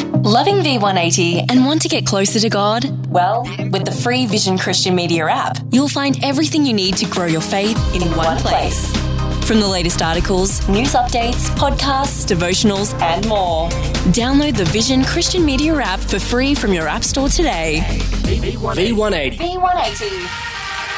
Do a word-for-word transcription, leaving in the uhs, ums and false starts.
Loving V one eighty and want to get closer to God? Well, with the free Vision Christian Media app, you'll find everything you need to grow your faith in one place. From the latest articles, news updates, podcasts, devotionals, and more. Download the Vision Christian Media app for free from your app store today. V one eighty. V one eighty.